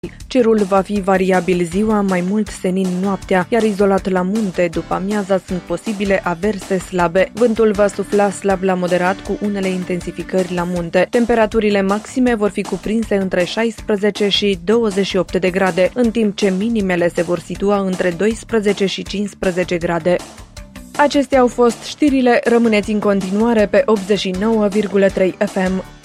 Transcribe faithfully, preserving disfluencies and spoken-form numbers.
Cerul va fi variabil ziua, mai mult senin noaptea, iar izolat la munte, după amiaza, sunt posibile averse slabe. Vântul va sufla slab la moderat cu unele intensificări la munte. Temperaturile maxime vor fi cuprinse între șaisprezece și douăzeci și opt de grade, în timp ce minimele se vor situa între doisprezece și cincisprezece grade. Acestea au fost știrile, rămâneți în continuare pe optzeci și nouă virgulă trei F M.